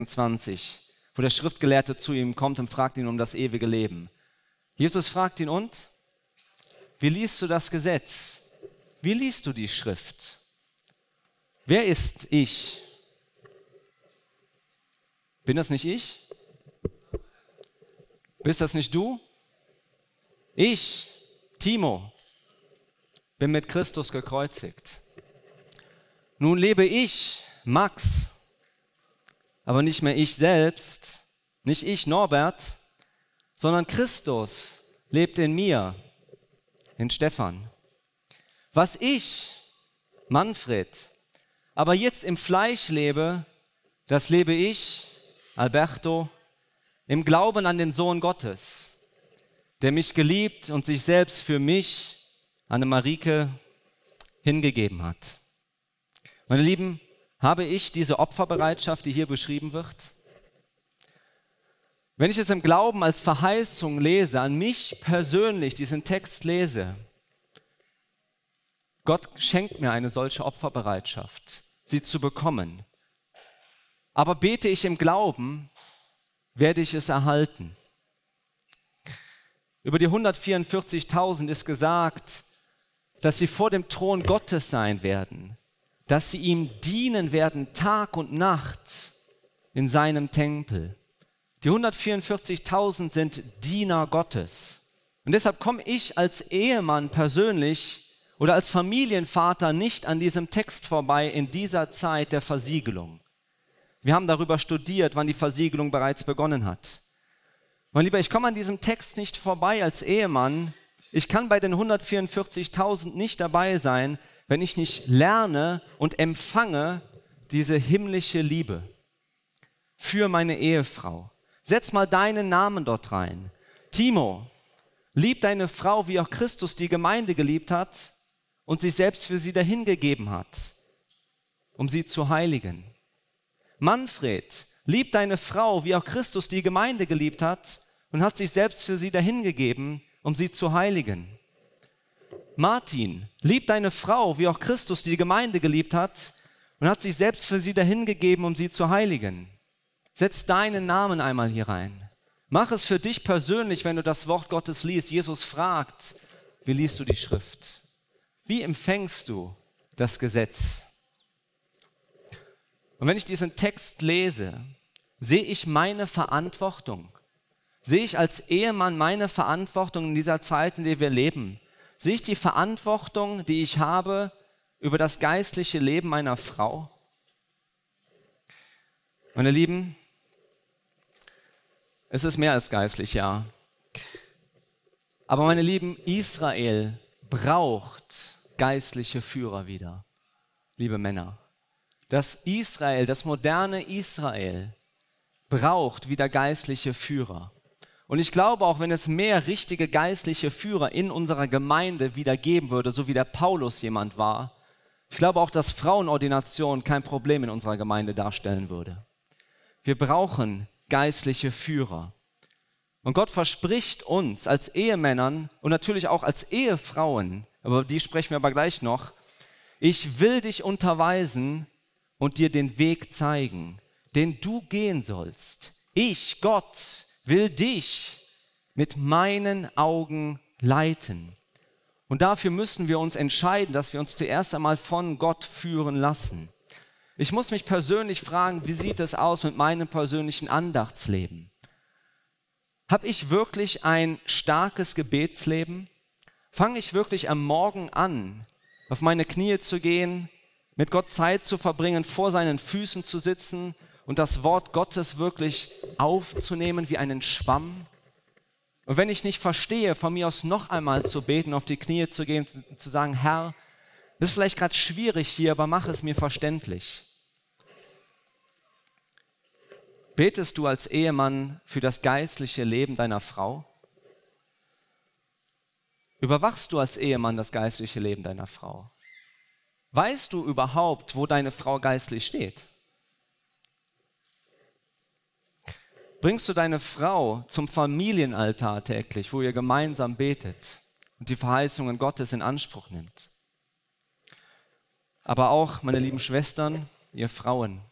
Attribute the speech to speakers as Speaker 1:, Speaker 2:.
Speaker 1: 20, wo der Schriftgelehrte zu ihm kommt und fragt ihn um das ewige Leben. Jesus fragt ihn, und? Wie liest du das Gesetz? Wie liest du die Schrift? Wer ist ich? Bin das nicht ich? Bist das nicht du? Ich, Timo, bin mit Christus gekreuzigt. Nun lebe ich, Max, aber nicht mehr ich selbst, nicht ich, Norbert, sondern Christus lebt in mir, in Stefan. Was ich, Manfred, aber jetzt im Fleisch lebe, das lebe ich, Alberto, im Glauben an den Sohn Gottes, der mich geliebt und sich selbst für mich, Annemarike, hingegeben hat. Meine Lieben, habe ich diese Opferbereitschaft, die hier beschrieben wird? Wenn ich es im Glauben als Verheißung lese, an mich persönlich diesen Text lese, Gott schenkt mir eine solche Opferbereitschaft, sie zu bekommen. Aber bete ich im Glauben, werde ich es erhalten. Über die 144.000 ist gesagt, dass sie vor dem Thron Gottes sein werden, dass sie ihm dienen werden Tag und Nacht in seinem Tempel. Die 144.000 sind Diener Gottes. Und deshalb komme ich als Ehemann persönlich oder als Familienvater nicht an diesem Text vorbei in dieser Zeit der Versiegelung. Wir haben darüber studiert, wann die Versiegelung bereits begonnen hat. Mein Lieber, ich komme an diesem Text nicht vorbei als Ehemann. Ich kann bei den 144.000 nicht dabei sein, wenn ich nicht lerne und empfange diese himmlische Liebe für meine Ehefrau. Setz mal deinen Namen dort rein. Timo, lieb deine Frau, wie auch Christus die Gemeinde geliebt hat und sich selbst für sie dahingegeben hat, um sie zu heiligen. Manfred, lieb deine Frau, wie auch Christus die Gemeinde geliebt hat und hat sich selbst für sie dahingegeben, um sie zu heiligen. Martin, lieb deine Frau, wie auch Christus die Gemeinde geliebt hat und hat sich selbst für sie dahingegeben, um sie zu heiligen. Setz deinen Namen einmal hier rein. Mach es für dich persönlich, wenn du das Wort Gottes liest. Jesus fragt, wie liest du die Schrift? Wie empfängst du das Gesetz? Und wenn ich diesen Text lese, sehe ich meine Verantwortung. Sehe ich als Ehemann meine Verantwortung in dieser Zeit, in der wir leben? Sehe ich die Verantwortung, die ich habe über das geistliche Leben meiner Frau? Meine Lieben, es ist mehr als geistlich, ja. Aber meine Lieben, Israel braucht geistliche Führer wieder, liebe Männer. Das Israel, das moderne Israel, braucht wieder geistliche Führer. Und ich glaube, auch wenn es mehr richtige geistliche Führer in unserer Gemeinde wieder geben würde, so wie der Paulus jemand war, ich glaube auch, dass Frauenordination kein Problem in unserer Gemeinde darstellen würde. Wir brauchen geistliche Führer. Und Gott verspricht uns als Ehemännern und natürlich auch als Ehefrauen, aber die sprechen wir aber gleich noch, ich will dich unterweisen und dir den Weg zeigen, den du gehen sollst. Ich, Gott, will dich mit meinen Augen leiten. Und dafür müssen wir uns entscheiden, dass wir uns zuerst einmal von Gott führen lassen. Ich muss mich persönlich fragen, wie sieht es aus mit meinem persönlichen Andachtsleben? Habe ich wirklich ein starkes Gebetsleben? Fange ich wirklich am Morgen an, auf meine Knie zu gehen, mit Gott Zeit zu verbringen, vor seinen Füßen zu sitzen und das Wort Gottes wirklich aufzunehmen wie einen Schwamm? Und wenn ich nicht verstehe, von mir aus noch einmal zu beten, auf die Knie zu gehen, zu sagen, Herr, das ist vielleicht gerade schwierig hier, aber mach es mir verständlich. Betest du als Ehemann für das geistliche Leben deiner Frau? Überwachst du als Ehemann das geistliche Leben deiner Frau? Weißt du überhaupt, wo deine Frau geistlich steht? Bringst du deine Frau zum Familienaltar täglich, wo ihr gemeinsam betet und die Verheißungen Gottes in Anspruch nimmt? Aber auch, meine lieben Schwestern, ihr Frauen,